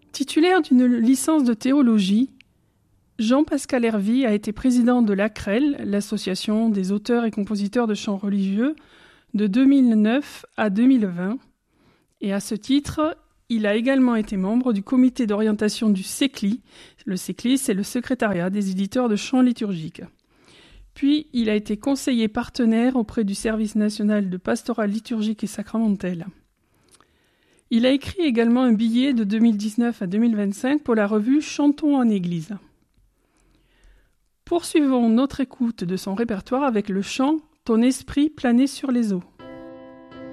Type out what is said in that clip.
Titulaire d'une licence de théologie, Jean-Pascal Hervy a été président de l'ACREL, l'association des auteurs et compositeurs de chants religieux, de 2009 à 2020. Et à ce titre, il a également été membre du comité d'orientation du SECLI. Le SECLI, c'est le secrétariat des éditeurs de chants liturgiques. Puis, il a été conseiller partenaire auprès du Service national de pastorat liturgique et sacramentelle. Il a écrit également un billet de 2019 à 2025 pour la revue Chantons en Église. Poursuivons notre écoute de son répertoire avec le chant « Ton esprit planait sur les eaux ».